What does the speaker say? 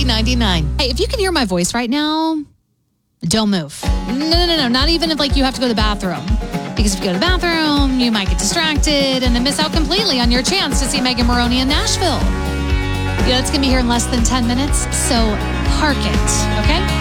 K99. Hey, if you can hear my voice right now, don't move. No. Not even if you have to go to the bathroom. Because if you go to the bathroom, you might get distracted and then miss out completely on your chance to see Megan Moroney in Nashville. It's going to be here in less than 10 minutes, so park it, okay?